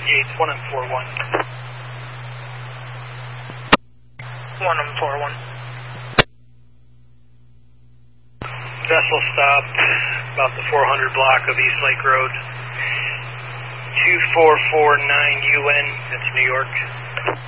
Yates, 1M41. 1M41. Vessel stopped about the 400 block of East Lake Road. 2449 UN, that's New York.